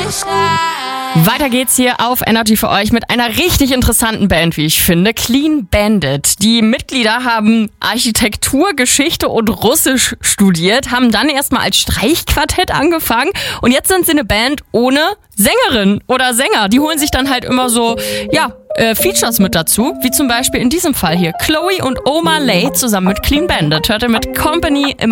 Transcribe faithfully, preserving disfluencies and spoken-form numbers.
Weiter geht's hier auf Energy für euch mit einer richtig interessanten Band, wie ich finde, Clean Bandit. Die Mitglieder haben Architektur, Geschichte und Russisch studiert, haben dann erstmal als Streichquartett angefangen und jetzt sind sie eine Band ohne Sängerin oder Sänger. Die holen sich dann halt immer so, ja, äh, Features mit dazu, wie zum Beispiel in diesem Fall hier Chloe und Omar Lay zusammen mit Clean Bandit. Hört ihr mit Company im